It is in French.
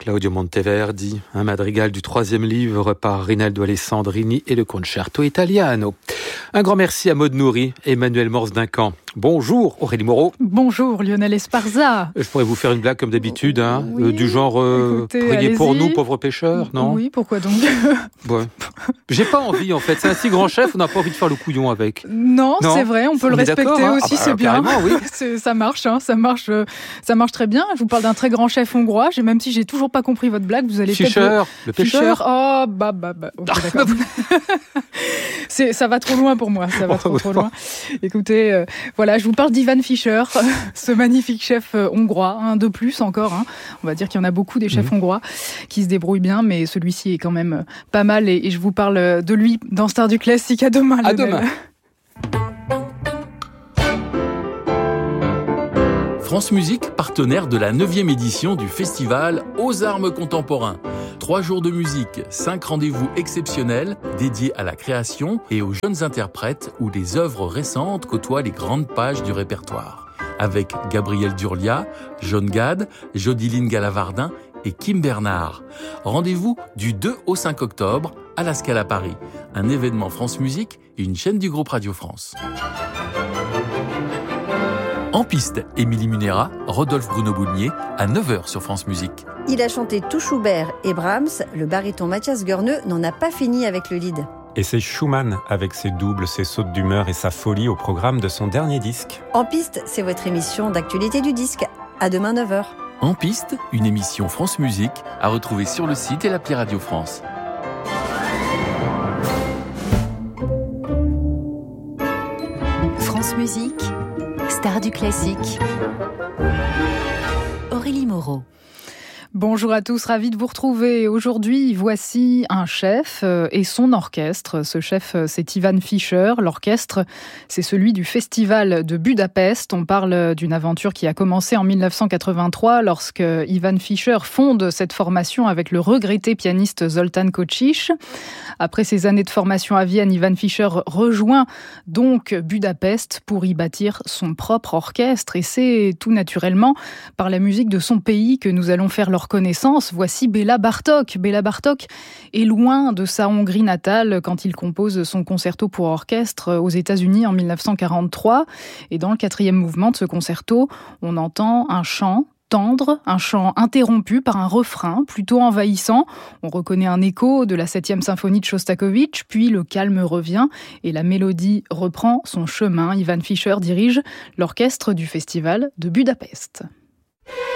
Claudio Monteverdi, un madrigal du 3e livre par Rinaldo Alessandrini et le Concerto Italiano. Un grand merci à Maud Nourri et Emmanuel Morse-Duncan. Bonjour Aurélie Moreau. Bonjour Lionel Esparza. Je pourrais vous faire une blague comme d'habitude, oui, du genre écoutez, priez allez-y. pour nous pauvres pécheurs, non? Oui, pourquoi donc? Ouais. J'ai pas envie en fait, c'est un si grand chef, on n'a pas envie de faire le couillon avec. Non, c'est vrai, on peut le respecter aussi, c'est bien. Oui. Ça marche, ça marche très bien. Je vous parle d'un très grand chef hongrois, même si j'ai toujours pas compris votre blague, vous allez Fischer, le pêcheur. Oh, ok, d'accord. Ça va trop loin pour moi, ça va trop loin. Écoutez, voilà, je vous parle d'Ivan Fischer, ce magnifique chef hongrois, un de plus encore. On va dire qu'il y en a beaucoup des chefs hongrois qui se débrouillent bien, mais celui-ci est quand même pas mal et je vous parle de lui dans Star du Classique. À demain. À demain. France Musique, partenaire de la 9e édition du festival Aux Armes Contemporains. 3 jours de musique, 5 rendez-vous exceptionnels dédiés à la création et aux jeunes interprètes où les œuvres récentes côtoient les grandes pages du répertoire. Avec Gabriel Durlia, John Gad, Jodiline Galavardin et Kim Bernard. Rendez-vous du 2 au 5 octobre à la Scala Paris. Un événement France Musique et une chaîne du groupe Radio France. En piste, Émilie Munera, Rodolphe Bruno-Boulnier, à 9h sur France Musique. Il a chanté tout Schubert et Brahms, le baryton Mathias Goerneux n'en a pas fini avec le lead. Et c'est Schumann, avec ses doubles, ses sautes d'humeur et sa folie au programme de son dernier disque. En piste, c'est votre émission d'actualité du disque. À demain 9h. En piste, une émission France Musique à retrouver sur le site et l'appli Radio France. France Musique, Star du Classique. Aurélie Moreau. Bonjour à tous, ravi de vous retrouver. Aujourd'hui, voici un chef et son orchestre. Ce chef, c'est Ivan Fischer. L'orchestre, c'est celui du Festival de Budapest. On parle d'une aventure qui a commencé en 1983 lorsque Ivan Fischer fonde cette formation avec le regretté pianiste Zoltán Kocsis. Après ces années de formation à Vienne, Ivan Fischer rejoint donc Budapest pour y bâtir son propre orchestre. Et c'est tout naturellement par la musique de son pays que nous allons faire leur connaissance. Voici Béla Bartók. Béla Bartók est loin de sa Hongrie natale quand il compose son concerto pour orchestre aux États-Unis en 1943. Et dans le 4e mouvement de ce concerto, on entend un chant tendre, un chant interrompu par un refrain plutôt envahissant. On reconnaît un écho de la 7e symphonie de Shostakovich, puis le calme revient et la mélodie reprend son chemin. Ivan Fischer dirige l'orchestre du Festival de Budapest.